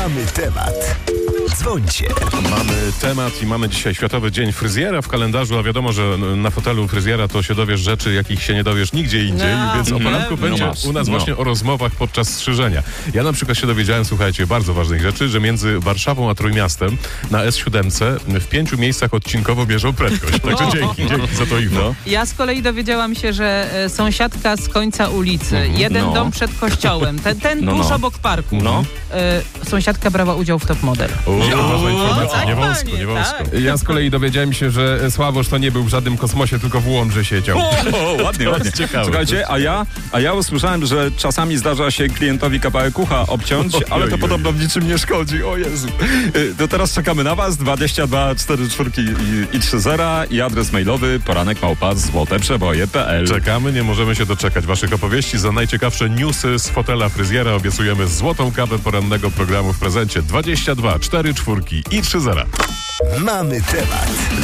Mamy temat. Dzwońcie. Mamy temat i mamy dzisiaj Światowy Dzień Fryzjera w kalendarzu, a wiadomo, że na fotelu fryzjera to się dowiesz rzeczy, jakich się nie dowiesz nigdzie indziej, więc o poranku będzie u nas właśnie o rozmowach podczas strzyżenia. Ja na przykład się dowiedziałem, słuchajcie, bardzo ważnych rzeczy, że między Warszawą a Trójmiastem na S7 w 5 miejscach odcinkowo bierzą prędkość. Także dzięki za to info. Ja z kolei dowiedziałam się, że sąsiadka z końca ulicy, jeden dom przed kościołem, ten tuż obok parku, sąsiadka brała udział w Top Model. Ważna informacja, tak, nie wąsko, panie, nie wąsko. tak. Ja z kolei dowiedziałem się, że Sławosz to nie był w żadnym kosmosie, tylko w Łomży siedział. O, ładnie. Ciekawe. Słuchajcie, a ja usłyszałem, że czasami zdarza się klientowi kawałek ucha obciąć, ale to podobno w niczym nie szkodzi. O Jezu. To teraz czekamy na was. 22 44 i 30 i adres mailowy poranek@złoteprzeboje.pl. Czekamy, nie możemy się doczekać waszych opowieści. Za najciekawsze newsy z fotela fryzjera obiecujemy złotą kawę porannego programu w prezencie. 22 44 i 30. Mamy temat.